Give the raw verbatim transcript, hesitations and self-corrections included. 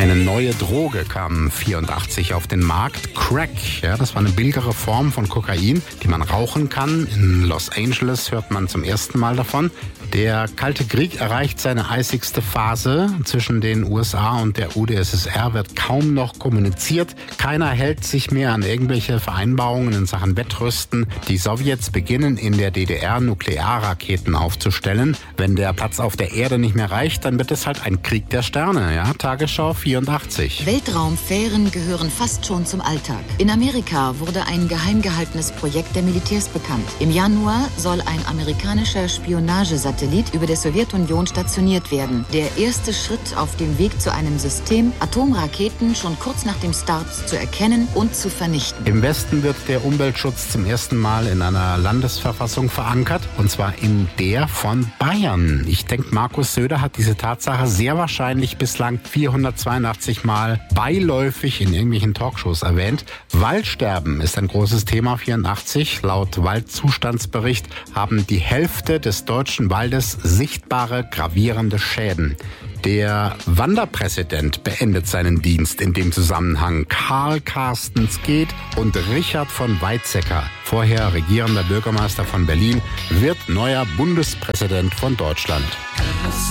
Eine neue Droge kam vierundachtzig auf den Markt, Crack. Ja, das war eine billigere Form von Kokain, die man rauchen kann. In Los Angeles hört man zum ersten Mal davon. Der Kalte Krieg erreicht seine eisigste Phase. Zwischen den U S A und der U d S S R wird kaum noch kommuniziert. Keiner hält sich mehr an irgendwelche Vereinbarungen in Sachen Wettrüsten. Die Sowjets beginnen in der D D R Nuklearraketen aufzustellen. Wenn der Platz auf der Erde nicht mehr reicht, dann wird es halt ein Krieg der Sterne. Ja, Tagesschau vierundachtzig. Weltraumfähren gehören fast schon zum Alltag. In Amerika wurde ein geheim gehaltenes Projekt der Militärs bekannt. Im Januar soll ein amerikanischer Spionagesatellit über der Sowjetunion stationiert werden. Der erste Schritt auf dem Weg zu einem System, Atomraketen schon kurz nach dem Start zu erkennen und zu vernichten. Im Westen wird der Umweltschutz zum ersten Mal in einer Landesverfassung verankert, und zwar in der von Bayern. Ich denke, Markus Söder hat diese Tatsache sehr wahrscheinlich bislang vierhundertzweiundachtzig Mal beiläufig in irgendwelchen Talkshows erwähnt. Waldsterben ist ein großes Thema vierundachtzig. Laut Waldzustandsbericht haben die Hälfte des deutschen Waldes sichtbare, gravierende Schäden. Der Wanderpräsident beendet seinen Dienst in dem Zusammenhang. Karl Carstens geht und Richard von Weizsäcker, vorher regierender Bürgermeister von Berlin, wird neuer Bundespräsident von Deutschland.